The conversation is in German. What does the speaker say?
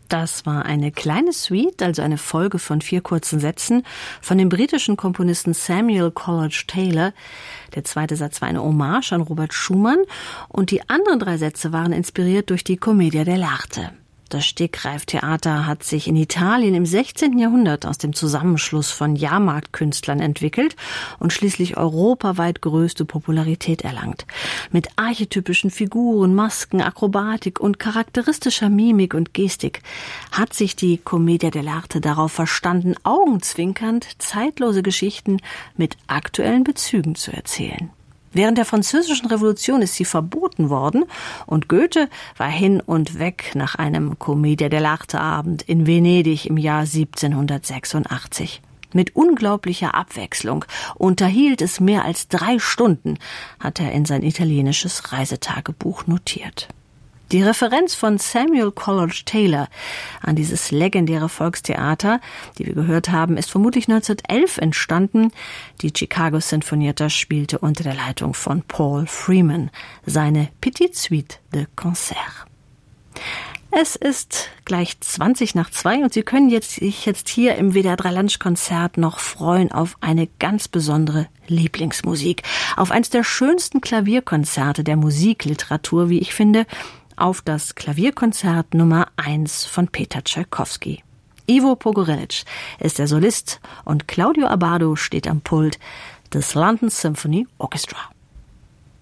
Das war eine kleine Suite, also eine Folge von 4 kurzen Sätzen von dem britischen Komponisten Samuel Coleridge Taylor. Der zweite Satz war eine Hommage an Robert Schumann und die anderen 3 Sätze waren inspiriert durch die Commedia dell'arte. Das Stegreiftheater hat sich in Italien im 16. Jahrhundert aus dem Zusammenschluss von Jahrmarktkünstlern entwickelt und schließlich europaweit größte Popularität erlangt. Mit archetypischen Figuren, Masken, Akrobatik und charakteristischer Mimik und Gestik hat sich die Commedia dell'arte darauf verstanden, augenzwinkernd zeitlose Geschichten mit aktuellen Bezügen zu erzählen. Während der Französischen Revolution ist sie verboten worden und Goethe war hin und weg nach einem Commedia dell'arte-Abend in Venedig im Jahr 1786. Mit unglaublicher Abwechslung unterhielt es mehr als 3 Stunden, hat er in sein italienisches Reisetagebuch notiert. Die Referenz von Samuel Coleridge Taylor an dieses legendäre Volkstheater, die wir gehört haben, ist vermutlich 1911 entstanden. Die Chicago Sinfonietta spielte unter der Leitung von Paul Freeman seine Petite Suite de Concert. Es ist gleich 2:20 und Sie können sich jetzt hier im WDR 3 Lunchkonzert noch freuen auf eine ganz besondere Lieblingsmusik. Auf eines der schönsten Klavierkonzerte der Musikliteratur, wie ich finde, auf das Klavierkonzert Nummer 1 von Peter Tschaikowski. Ivo Pogorelic ist der Solist und Claudio Abbado steht am Pult des London Symphony Orchestra.